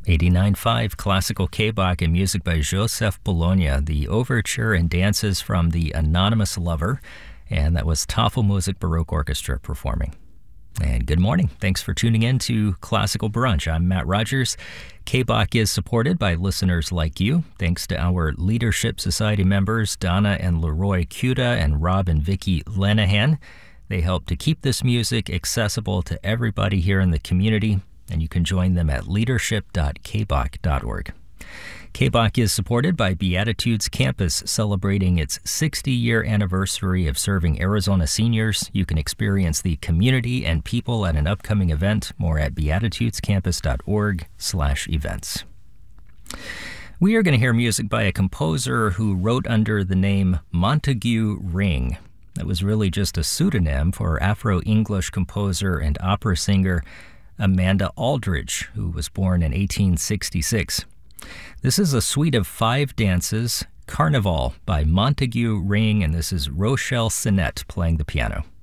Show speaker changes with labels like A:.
A: 89.5 Classical K-Bach and music by Joseph Bologna, the overture and dances from The Anonymous Lover, and that was Tafelmusik Baroque Orchestra performing. And good morning. Thanks for tuning in to Classical Brunch. I'm Matt Rogers. K-Bach is supported by listeners like you, thanks to our Leadership Society members, Donna and Leroy Cuda and Rob and Vicky Lenahan. They help to keep this music accessible to everybody here in the community, and you can join them at leadership.kbach.org. K-Bach is supported by Beatitudes Campus, celebrating its 60-year anniversary of serving Arizona seniors. You can experience the community and people at an upcoming event. More at beatitudescampus.org/events. We are going to hear music by a composer who wrote under the name Montague Ring. That was really just a pseudonym for Afro-English composer and opera singer Amanda Aldridge, who was born in 1866. This is a suite of 5 dances, Carnival by Montague Ring, and this is Rochelle Sinnett playing the piano.